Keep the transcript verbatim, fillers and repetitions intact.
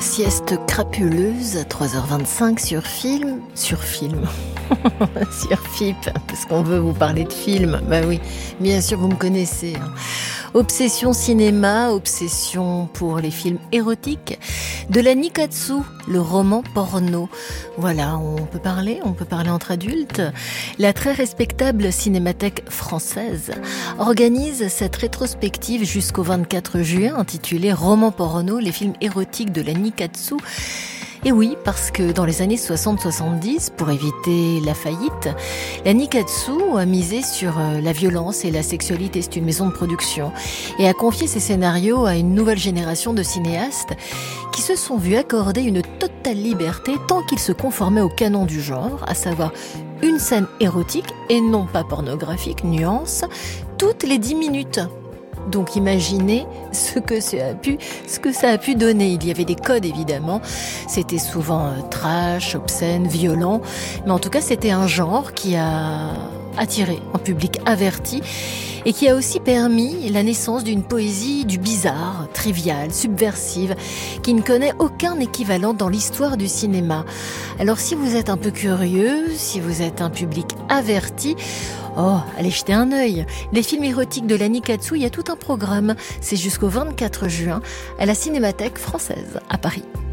Sieste crapuleuse à trois heures vingt-cinq sur film, sur film, sur F I P, parce qu'on veut vous parler de film. Bah oui, bien sûr, vous me connaissez. Hein. Obsession cinéma, obsession pour les films érotiques, de la nikatsu, le roman porno. Voilà, on peut parler, on peut parler entre adultes. La très respectable Cinémathèque française organise cette rétrospective jusqu'au vingt-quatre juin intitulée Roman porno, les films érotiques de la nikatsu. Et oui, parce que dans les années soixante soixante-dix, pour éviter la faillite, la Nikatsu a misé sur la violence et la sexualité. C'est une maison de production et a confié ses scénarios à une nouvelle génération de cinéastes qui se sont vus accorder une totale liberté tant qu'ils se conformaient au canon du genre, à savoir une scène érotique et non pas pornographique, nuance, toutes les dix minutes. Donc imaginez ce que ça a pu, ce que ça a pu donner. Il y avait des codes évidemment, c'était souvent euh, trash, obscène, violent, mais en tout cas c'était un genre qui a attiré un public averti et qui a aussi permis la naissance d'une poésie du bizarre, triviale, subversive, qui ne connaît aucun équivalent dans l'histoire du cinéma. Alors si vous êtes un peu curieux, si vous êtes un public averti, oh, allez jeter un œil. Les films érotiques de la Nikatsu, il y a tout un programme. C'est jusqu'au vingt-quatre juin à la Cinémathèque française à Paris.